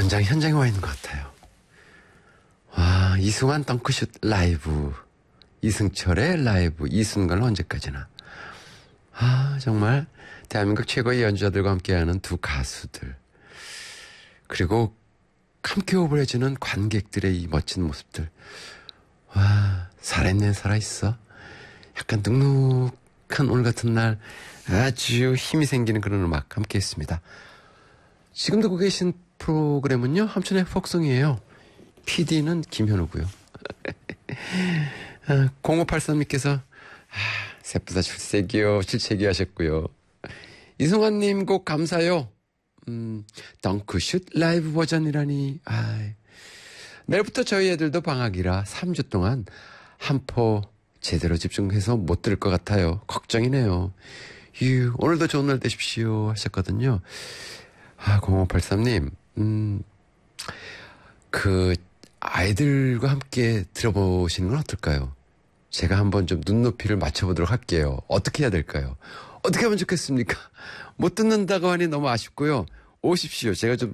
공연장 현장에 와 있는 것 같아요. 와, 이승환 덩크슛 라이브, 이승철의 라이브, 이 순간은 언제까지나. 아, 정말 대한민국 최고의 연주자들과 함께하는 두 가수들, 그리고 함께 호흡을 해주는 관객들의 이 멋진 모습들. 와, 살아있네, 살아있어. 약간 눅눅한 오늘 같은 날 아주 힘이 생기는 그런 음악 함께 했습니다. 지금 듣고 계신 프로그램은요, 함춘의 폭성이에요. PD는 김현우고요. 0583님께서 새부다 출첵이요 하셨고요. 이승환님 곡 감사요. 덩크슛 라이브 버전이라니. 내일부터 저희 애들도 방학이라 3주 동안 한포 제대로 집중해서 못 들을 것 같아요. 걱정이네요. 오늘도 좋은 날 되십시오 하셨거든요. 0583님, 아이들과 함께 들어보시는 건 어떨까요? 제가 한번 좀 눈높이를 맞춰보도록 할게요. 어떻게 해야 될까요? 어떻게 하면 좋겠습니까? 못 듣는다고 하니 너무 아쉽고요. 오십시오. 제가 좀